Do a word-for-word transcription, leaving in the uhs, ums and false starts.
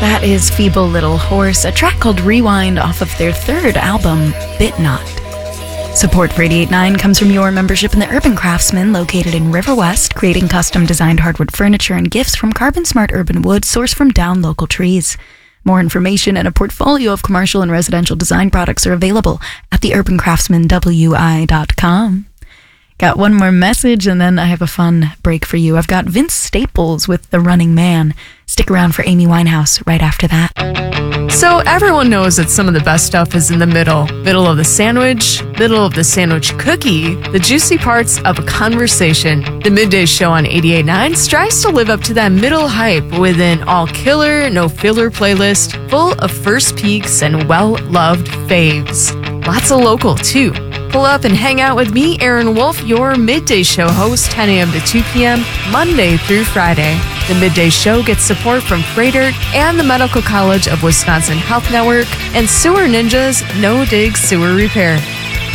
That is Feeble Little Horse, a track called Rewind off of their third album, Bit Not. Support for eighty-eight point nine comes from your membership in the Urban Craftsman, located in River West, creating custom-designed hardwood furniture and gifts from carbon-smart urban wood sourced from down local trees. More information and a portfolio of commercial and residential design products are available at the urban craftsman w i dot com. Got one more message, and then I have a fun break for you. I've got Vince Staples with The Running Man. Stick around for Amy Winehouse right after that. So everyone knows that some of the best stuff is in the middle. Middle of the sandwich, middle of the sandwich cookie, the juicy parts of a conversation. The Midday Show on eighty-eight point nine strives to live up to that middle hype with an all-killer, no-filler playlist full of first peeks and well-loved faves. Lots of local, too. Pull up and hang out with me, Aaron Wolf, your Midday Show host, ten a.m. to two p.m., Monday through Friday. The Midday Show gets support from Freighter and the Medical College of Wisconsin Health Network and Sewer Ninjas No Dig Sewer Repair.